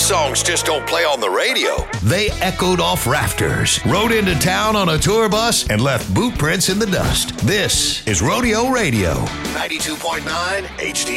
songs just don't play on the radio. They echoed off rafters, rode into town on a tour bus, and left boot prints in the dust. This is Rodeo Radio. 92.9 HD.